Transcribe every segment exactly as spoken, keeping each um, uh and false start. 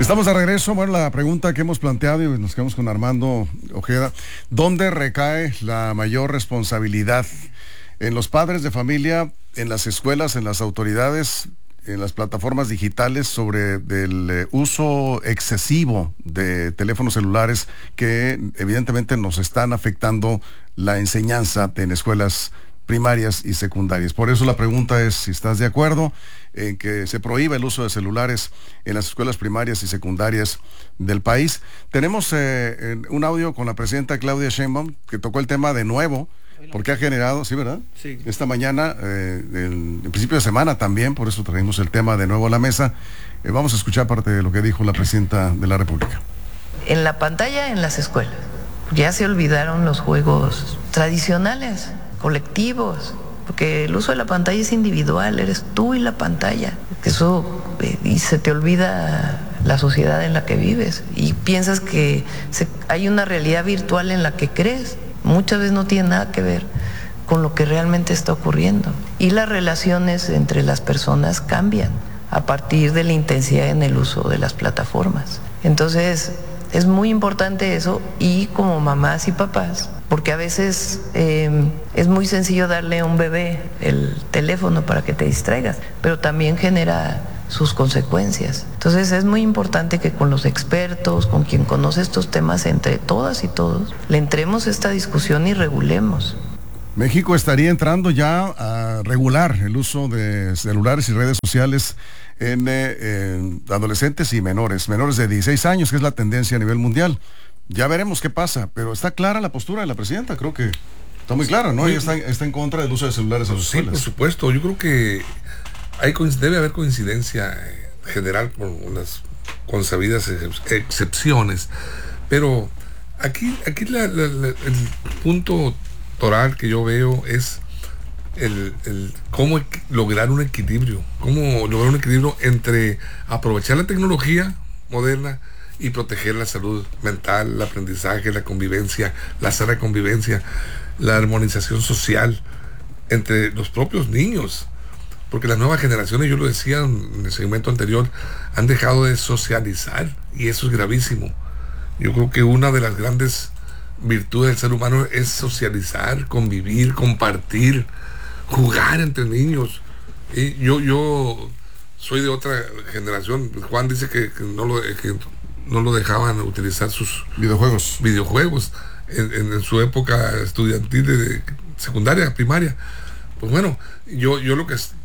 Estamos de regreso. Bueno, la pregunta que hemos planteado y nos quedamos con Armando Ojeda, ¿dónde recae la mayor responsabilidad? ¿En los padres de familia, en las escuelas, en las autoridades, en las plataformas digitales sobre el eh, uso excesivo de teléfonos celulares que evidentemente nos están afectando la enseñanza en escuelas primarias y secundarias? Por eso la pregunta es si estás de acuerdo en que se prohíba el uso de celulares en las escuelas primarias y secundarias del país. Tenemos eh, un audio con la presidenta Claudia Sheinbaum, que tocó el tema de nuevo, porque ha generado, sí, ¿verdad? Sí. Esta mañana, eh, el, el principio de semana también, por eso traemos el tema de nuevo a la mesa. Eh, vamos a escuchar parte de lo que dijo la presidenta de la República. En la pantalla, en las escuelas, ya se olvidaron los juegos tradicionales, colectivos, porque el uso de la pantalla es individual, eres tú y la pantalla. Eso, eh, y se te olvida la sociedad en la que vives y piensas que se, hay una realidad virtual en la que crees. Muchas veces no tiene nada que ver con lo que realmente está ocurriendo. Y las relaciones entre las personas cambian a partir de la intensidad en el uso de las plataformas. Entonces, es muy importante eso, y como mamás y papás, porque a veces eh, es muy sencillo darle a un bebé el teléfono para que te distraigas, pero también genera sus consecuencias. Entonces es muy importante que con los expertos, con quien conoce estos temas, entre todas y todos, le entremos a esta discusión y regulemos. México estaría entrando ya a regular el uso de celulares y redes sociales en eh, en adolescentes y menores, menores de dieciséis años, que es la tendencia a nivel mundial. Ya veremos qué pasa, pero está clara la postura de la presidenta, creo que está muy clara, ¿no? Ella está, está en contra del uso de celulares en las Sí, escuelas. por supuesto. Yo creo que hay, debe haber coincidencia general con unas consabidas excepciones, pero aquí, aquí la, la, la, el punto toral que yo veo es el, el cómo lograr un equilibrio, cómo lograr un equilibrio entre aprovechar la tecnología moderna y proteger la salud mental, el aprendizaje, la convivencia, la sana convivencia, la armonización social entre los propios niños. Porque las nuevas generaciones, yo lo decía en el segmento anterior, han dejado de socializar, y eso es gravísimo. Yo creo que una de las grandes virtudes del ser humano es socializar, convivir, compartir, jugar entre niños. Y yo, yo soy de otra generación. Juan dice que, que, no, lo, que no lo dejaban utilizar sus videojuegos, videojuegos en, en, en su época estudiantil de secundaria, primaria. Pues bueno, yo, yo lo que es,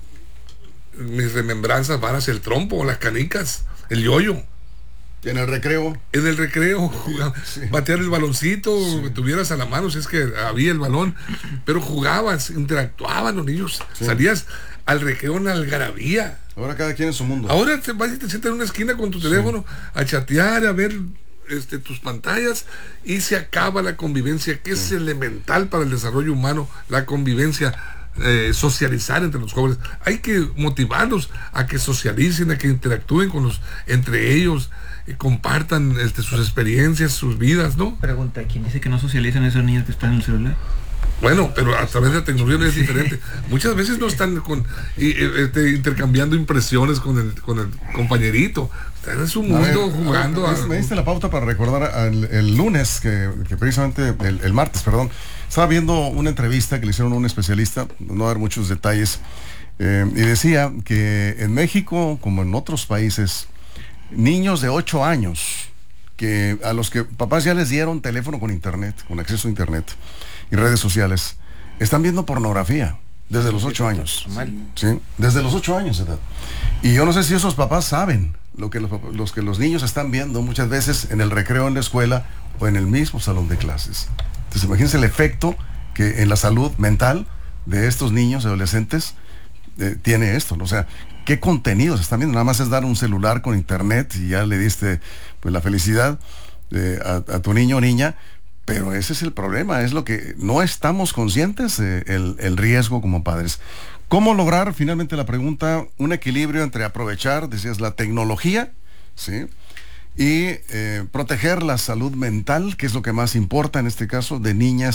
mis remembranzas van hacia el trompo, las canicas, el yoyo. En el recreo. En el recreo, jugaba, sí. Batear el baloncito, sí. Que tuvieras a la mano si es que había el balón, pero jugabas, interactuaban los niños, sí. Salías al recreo en algarabía. Ahora cada quien en su mundo. Ahora te vas y te sientas en una esquina con tu teléfono, sí. A chatear, a ver este, tus pantallas, y se acaba la convivencia, que sí. Es elemental para el desarrollo humano, la convivencia. Eh, socializar entre los jóvenes. Hay que motivarlos a que socialicen, a que interactúen con los entre ellos, eh, compartan este, sus experiencias, sus vidas, ¿no? Pregunta, ¿quién dice que no socializan esos niños que están en el celular? Bueno, pero a través de la tecnología es diferente. Muchas veces no están con y, este, intercambiando impresiones con el con el compañerito. Están en su mundo ver, jugando. A ver, me diste la pauta para recordar el, el lunes, que, que precisamente el, el martes, perdón, estaba viendo una entrevista que le hicieron a un especialista, no dar muchos detalles, eh, y decía que en México, como en otros países, niños de ocho años, que a los que papás ya les dieron teléfono con internet, con acceso a internet y redes sociales, están viendo pornografía desde los ocho años. ¿Sí? Desde los ocho años de edad. Y yo no sé si esos papás saben lo que los, los que los niños están viendo muchas veces en el recreo en la escuela o en el mismo salón de clases. Entonces imagínense el efecto que en la salud mental de estos niños, adolescentes, eh, tiene esto, ¿no? O sea, ¿qué contenidos están viendo? Nada más es dar un celular con internet y ya le diste pues la felicidad eh, a, a tu niño o niña, pero ese es el problema, es lo que no estamos conscientes, eh, el, el riesgo como padres. ¿Cómo lograr, finalmente la pregunta, un equilibrio entre aprovechar, decías, la tecnología, ¿sí? Y eh, proteger la salud mental, que es lo que más importa en este caso, de niñas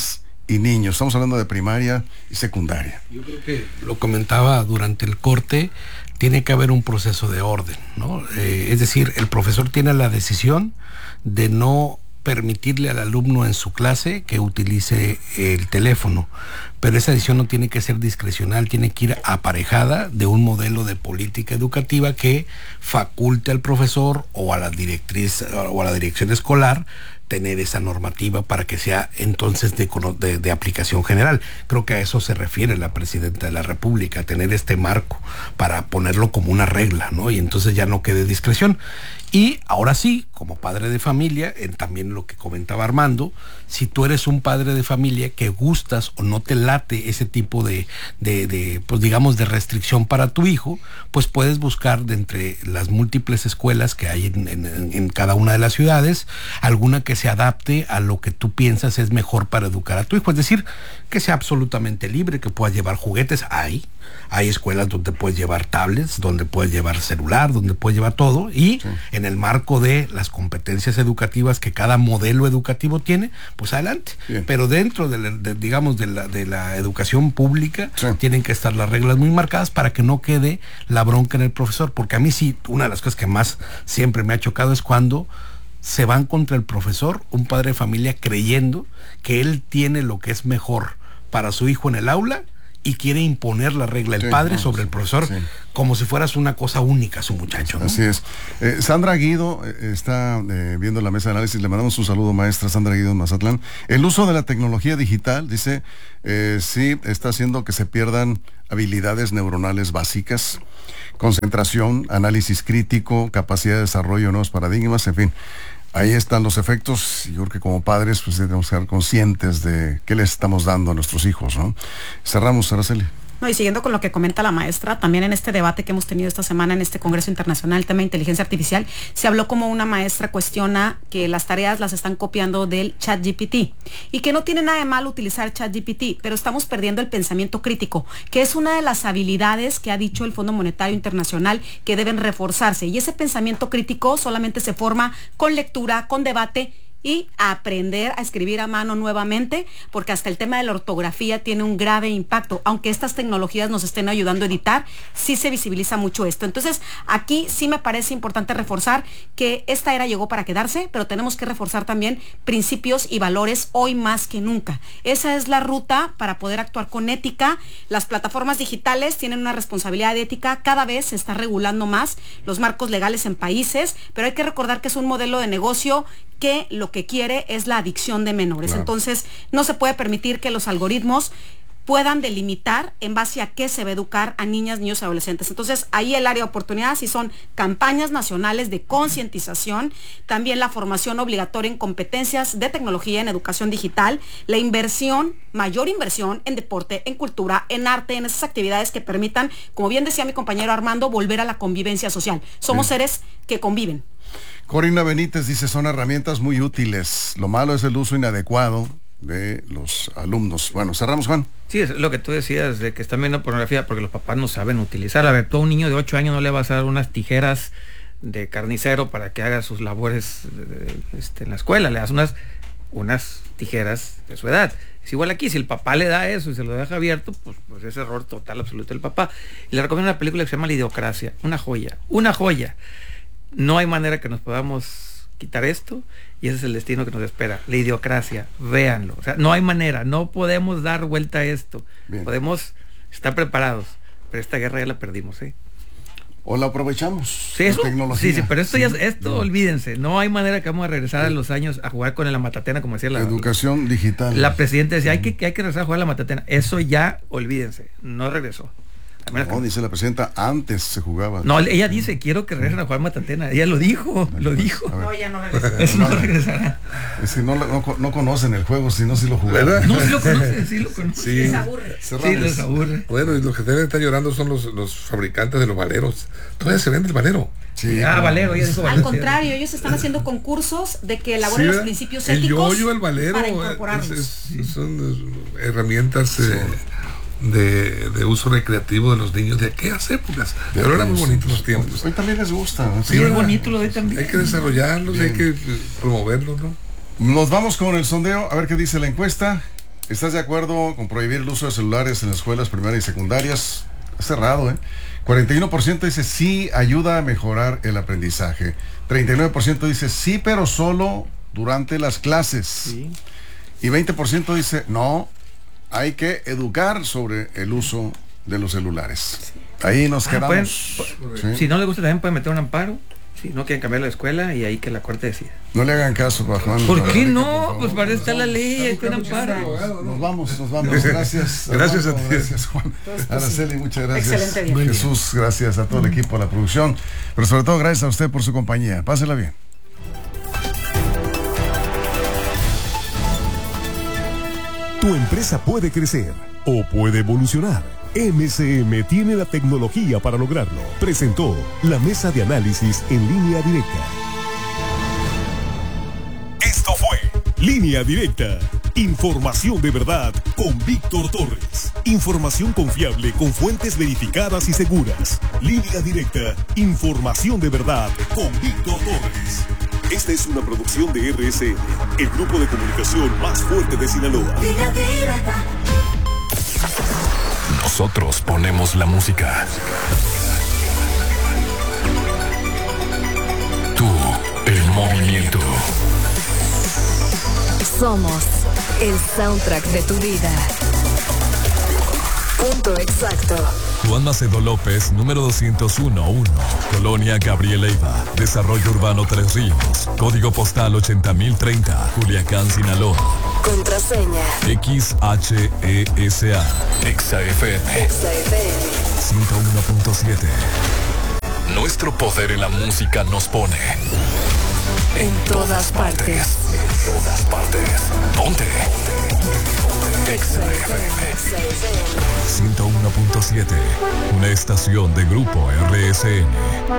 y niños. Estamos hablando de primaria y secundaria. Yo creo que lo comentaba durante el corte, tiene que haber un proceso de orden, ¿no? Eh, es decir, el profesor tiene la decisión de no permitirle al alumno en su clase que utilice el teléfono, pero esa decisión no tiene que ser discrecional, tiene que ir aparejada de un modelo de política educativa que faculte al profesor o a la directriz o a la dirección escolar tener esa normativa para que sea entonces de, de, de aplicación general. Creo que a eso se refiere la presidenta de la República, tener este marco para ponerlo como una regla, ¿no? Y entonces ya no quede discreción. Y ahora sí, como padre de familia, en también lo que comentaba Armando, si tú eres un padre de familia que gustas o no te late ese tipo de, de, de pues digamos, de restricción para tu hijo, pues puedes buscar de entre las múltiples escuelas que hay en, en, en cada una de las ciudades, alguna que se adapte a lo que tú piensas es mejor para educar a tu hijo. Es decir, que sea absolutamente libre, que puedas llevar juguetes. Hay, hay escuelas donde puedes llevar tablets, donde puedes llevar celular, donde puedes llevar todo, y sí, en el marco de las competencias educativas que cada modelo educativo tiene, pues adelante. Bien. Pero dentro de, la, de digamos de la, de la educación pública, sí, tienen que estar las reglas muy marcadas para que no quede la bronca en el profesor, porque a mí sí, una de las cosas que más siempre me ha chocado es cuando se van contra el profesor, un padre de familia creyendo que él tiene lo que es mejor para su hijo en el aula y quiere imponer la regla, el sí, padre, sobre el profesor, sí, como si fueras una cosa única su muchacho, ¿no? Así es. Eh, Sandra Guido eh, está eh, viendo la mesa de análisis. Le mandamos un saludo, maestra Sandra Guido en Mazatlán. El uso de la tecnología digital, dice, eh, sí está haciendo que se pierdan habilidades neuronales básicas, concentración, análisis crítico, capacidad de desarrollo de nuevos paradigmas, en fin. Ahí están los efectos. Yo creo que como padres pues debemos ser conscientes de qué les estamos dando a nuestros hijos, ¿no? Cerramos, Araceli. No, y siguiendo con lo que comenta la maestra, también en este debate que hemos tenido esta semana en este Congreso Internacional, el tema de inteligencia artificial, se habló como una maestra cuestiona que las tareas las están copiando del ChatGPT y que no tiene nada de malo utilizar ChatGPT, pero estamos perdiendo el pensamiento crítico, que es una de las habilidades que ha dicho el Fondo Monetario Internacional que deben reforzarse, y ese pensamiento crítico solamente se forma con lectura, con debate y aprender a escribir a mano nuevamente, porque hasta el tema de la ortografía tiene un grave impacto. Aunque estas tecnologías nos estén ayudando a editar, sí se visibiliza mucho esto. Entonces, aquí sí me parece importante reforzar que esta era llegó para quedarse, pero tenemos que reforzar también principios y valores hoy más que nunca. Esa es la ruta para poder actuar con ética. Las plataformas digitales tienen una responsabilidad ética, cada vez se está regulando más los marcos legales en países, pero hay que recordar que es un modelo de negocio que lo que quiere es la adicción de menores. Claro. Entonces, no se puede permitir que los algoritmos puedan delimitar en base a qué se va a educar a niñas, niños y adolescentes. Entonces, ahí el área de oportunidad sí son campañas nacionales de concientización, también la formación obligatoria en competencias de tecnología, en educación digital, la inversión, mayor inversión en deporte, en cultura, en arte, en esas actividades que permitan, como bien decía mi compañero Armando, volver a la convivencia social. Somos sí. seres que conviven. Corina Benítez dice, son herramientas muy útiles. Lo malo es el uso inadecuado de los alumnos. Bueno, cerramos, Juan. Sí, es lo que tú decías, de que están viendo pornografía porque los papás no saben utilizar. A ver, tú a un niño de ocho años no le vas a dar unas tijeras de carnicero para que haga sus labores este, en la escuela. Le das unas, unas tijeras de su edad. Es igual aquí, si el papá le da eso y se lo deja abierto, pues, pues es error total, absoluto del papá. Y le recomiendo una película que se llama La Idiocracia. Una joya, una joya. No hay manera que nos podamos quitar esto y ese es el destino que nos espera. La Idiocracia, véanlo. O sea, no hay manera, no podemos dar vuelta a esto. Bien. Podemos estar preparados, pero esta guerra ya la perdimos, ¿eh? O la aprovechamos. Sí, eso, tecnología. Sí, sí, pero esto sí. ya, esto Bien. olvídense. No hay manera que vamos a regresar Bien. a los años a jugar con la matatena, como decía la educación la, digital. La presidenta decía, hay que, hay que regresar a jugar a la matatena. Eso ya, olvídense, no regresó. No, dice la presidenta, antes se jugaba. No, ella dice, quiero que regresen a jugar matatena. Ella lo dijo, lo pues, dijo. No, ya no regresará. Eso no regresará. Es que no, no, no conocen el juego, si no, si lo jugaron. No, si lo conocen, sí lo conocen. Sí. Les aburre. Sí, les aburre. Bueno, y los que deben estar llorando son los, los fabricantes de los valeros. Todavía se vende el valero. Sí, ah, valero, ella dijo valero. Al contrario, ellos están haciendo concursos de que elaboren sí, los principios el éticos. El yoyo, el valero, para incorporarlos. Es, es, son herramientas sí. eh, De, de uso recreativo de los niños de aquellas épocas, de pero eran muy bonitos los tiempos. Hoy también les gusta, ¿no? Sí, sí, es bonito lo de también. Hay que desarrollarlos, Bien. hay que promoverlos, ¿no? Nos vamos con el sondeo, a ver qué dice la encuesta. ¿Estás de acuerdo con prohibir el uso de celulares en las escuelas primarias y secundarias? Es cerrado, ¿eh? cuarenta y uno por ciento dice sí, ayuda a mejorar el aprendizaje. treinta y nueve por ciento dice sí, pero solo durante las clases. Sí. Y veinte por ciento dice no, hay que educar sobre el uso de los celulares. Sí. Ahí nos ah, quedamos. Pueden, ¿sí? Si no le gusta también pueden meter un amparo. Si no quieren cambiar la escuela y ahí que la corte decida. No le hagan caso, Juan. ¿Por qué no? Por pues para eso está la ley, hay que amparo. Nos vamos, nos vamos. Gracias. Gracias a ti. Gracias, Juan. Araceli, muchas gracias. Excelente día. Jesús, gracias a todo el equipo, a la producción. Pero sobre todo, gracias a usted por su compañía. Pásela bien. Tu empresa puede crecer o puede evolucionar. M C M tiene la tecnología para lograrlo. Presentó la mesa de análisis en Línea Directa. Esto fue Línea Directa. Información de verdad con Víctor Torres. Información confiable con fuentes verificadas y seguras. Línea Directa. Información de verdad con Víctor Torres. Esta es una producción de R S N, el grupo de comunicación más fuerte de Sinaloa. Línea Directa. Nosotros ponemos la música. Tú, el movimiento. Somos el soundtrack de tu vida. Punto exacto. Juan Macedo López, número doscientos uno uno, Colonia Gabriel Leiva, Desarrollo Urbano Tres Ríos, Código Postal ochenta mil treinta, Culiacán, Sinaloa. Contraseña X H E S A. Exa F M. Exa F M ciento uno punto siete. Nuestro poder en la música nos pone en todas partes. En todas partes. Ponte. Exa F M ciento uno punto siete. Una estación de Grupo R S N.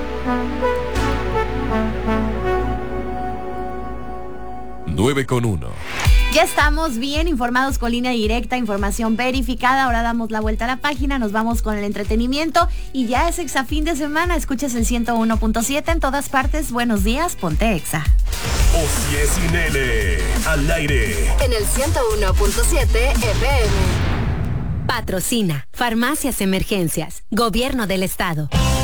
nueve con uno. Ya estamos bien informados con Línea Directa, información verificada. Ahora damos la vuelta a la página, nos vamos con el entretenimiento y ya es Exa fin de semana. Escuchas el ciento uno punto siete en todas partes. Buenos días, ponte Exa. Osie sin N, al aire. En el ciento uno punto siete F M. Patrocina Farmacias Emergencias, Gobierno del Estado.